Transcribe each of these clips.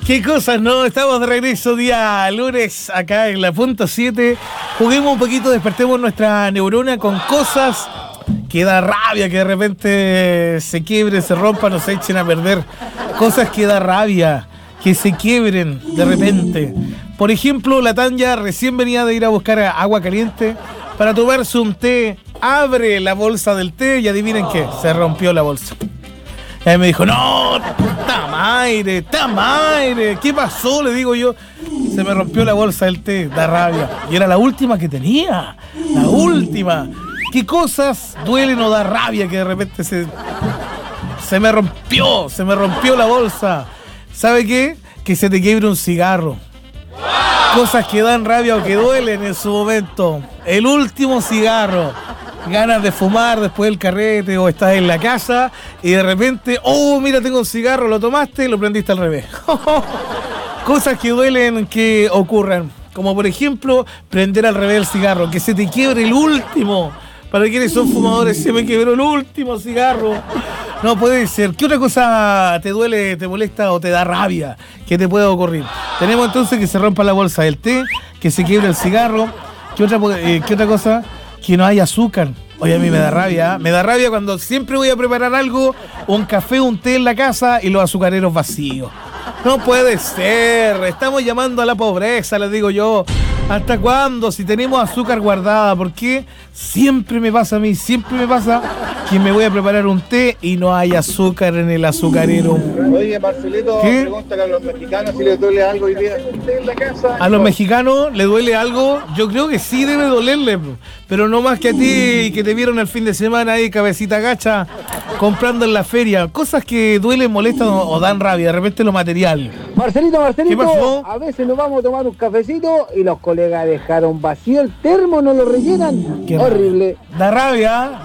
Qué cosas, ¿no? Estamos de regreso día lunes acá en la punto 7. Juguemos un poquito, despertemos nuestra neurona con cosas que da rabia, que de repente se quiebren, se rompan o se echen a perder. Cosas que da rabia, que se quiebren de repente. Por ejemplo, la Tanya recién venía de ir a buscar agua caliente para tomarse un té. Abre la bolsa del té y adivinen qué, se rompió la bolsa. Y me dijo, no, Tamaire, ¿qué pasó? Le digo yo, se me rompió la bolsa del té, da rabia. Y era la última que tenía, la última. ¿Qué cosas duelen o da rabia que de repente se me rompió la bolsa? ¿Sabe qué? Que se te quiebre un cigarro. Cosas que dan rabia o que duelen en su momento. El último cigarro. Ganas de fumar después del carrete o estás en la casa y de repente, oh, mira, tengo un cigarro, lo tomaste y lo prendiste al revés. Cosas que duelen que ocurran, como por ejemplo, prender al revés el cigarro, que se te quiebre el último. Para quienes son fumadores, se me quebró el último cigarro. No puede ser. ¿Qué otra cosa te duele, te molesta o te da rabia? ¿Qué te puede ocurrir? Tenemos entonces que se rompa la bolsa del té, que se quiebre el cigarro. ¿Qué otra cosa? Que no hay azúcar. Oye, a mí me da rabia. Me da rabia cuando siempre voy a preparar algo, un café, un té en la casa y los azucareros vacíos. No puede ser. Estamos llamando a la pobreza, les digo yo. ¿Hasta cuándo? Si tenemos azúcar guardada, ¿por qué siempre me pasa a mí? Siempre me pasa que me voy a preparar un té y no hay azúcar en el azucarero. Oye, Marcelito, pregúntale a los mexicanos si les duele algo hoy día. ¿En la casa? ¿A los mexicanos les duele algo? Yo creo que sí debe dolerle, pero no más que a ti, que te vieron el fin de semana ahí, cabecita gacha, comprando en la feria. Cosas que duelen, molestan o dan rabia, de repente lo material. Marcelito, ¿Qué pasó? A veces nos vamos a tomar un cafecito y los colegas dejaron vacío el termo, no lo rellenan. Qué horrible. Da rabia.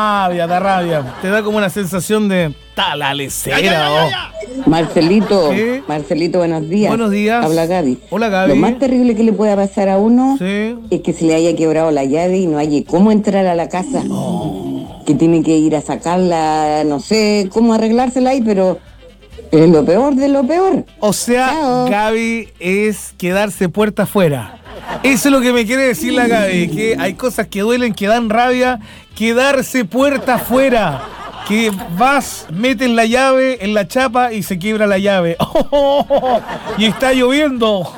Te da como una sensación de la lecera. Marcelito, ¿qué? Marcelito, buenos días. Buenos días. Habla Gaby. Hola, Gaby. Lo más terrible que le pueda pasar a uno Sí. es que se le haya quebrado la llave y no haya cómo entrar a la casa. Que tiene que ir a sacarla, no sé cómo arreglársela ahí, pero es lo peor de lo peor. O sea, Chao. Gaby, es quedarse puerta afuera. Eso es lo que me quiere decir la Gaby, que hay cosas que duelen, que dan rabia, quedarse puerta afuera. Que vas, metes la llave en la chapa y se quiebra la llave. Y está lloviendo.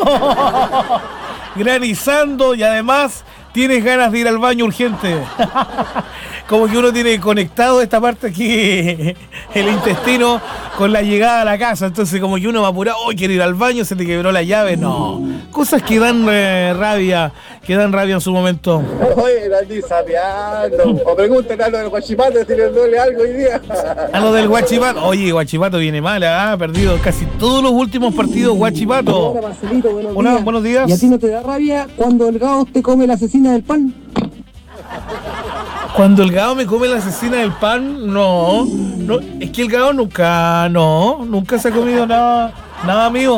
Granizando y además tienes ganas de ir al baño urgente. Como que uno tiene conectado esta parte aquí, el intestino, con la llegada a la casa. Entonces como que uno va apurado, oh, quiere ir al baño, se te quebró la llave. No, cosas que dan rabia, en su momento. Oye, Dani sapeando. O pregúntenle a los del Guachipato si les duele algo hoy día. A lo del Guachipato. Oye, Guachipato viene mal, ha perdido casi todos los últimos partidos Guachipato. Hola, Marcelito, buenos Hola, días. buenos días. ¿Y a ti no te da rabia cuando el Gao te come la asesina del pan? Cuando el Gao me come la asesina del pan, no, es que el Gao nunca se ha comido nada mío.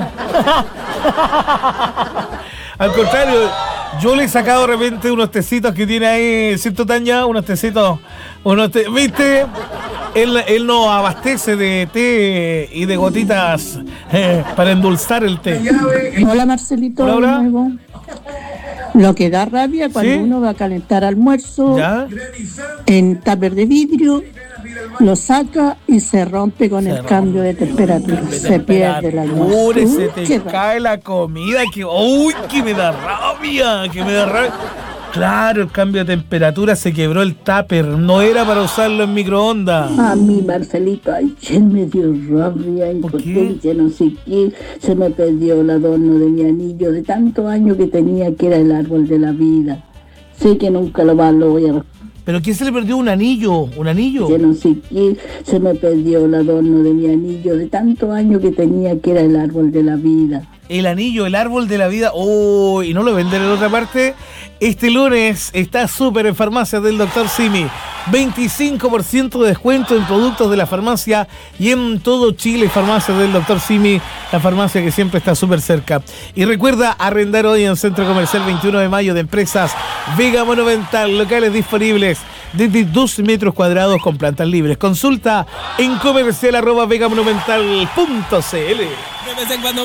Al contrario, yo le he sacado de repente unos tecitos que tiene ahí, ¿cierto, Tanya? Unos tecitos, ¿viste? Él nos abastece de té y de gotitas para endulzar el té. Hola, Marcelito. Hola, hola. De nuevo. Lo que da rabia cuando ¿Sí? uno va a calentar almuerzo ¿Ya? en tupper de vidrio, lo saca y se rompe con el cambio de temperatura. Se pierde la almuerzo. Se te Qué rabia. cae la comida, que me da rabia, Claro, el cambio de temperatura, se quebró el tupper, no era para usarlo en microondas. A mí, Marcelito, ayer me dio rabia y ¿Por qué? porque no sé qué, se me perdió el adorno de mi anillo de tantos años que tenía, que era el árbol de la vida. Sé que nunca lo voy a... ¿Pero quién se le perdió un anillo? Que no sé qué, se me perdió el adorno de mi anillo de tantos años que tenía, que era el árbol de la vida. El anillo, el árbol de la vida. Oh, y no lo venden en otra parte. Este lunes está súper en farmacias del Dr. Simi. 25% de descuento en productos de la farmacia y en todo Chile. Farmacias del Dr. Simi, la farmacia que siempre está súper cerca. Y recuerda arrendar hoy en Centro Comercial 21 de Mayo de Empresas Vega Monumental. Locales disponibles desde 2 metros cuadrados con plantas libres. Consulta en comercial@vegamonumental.cl.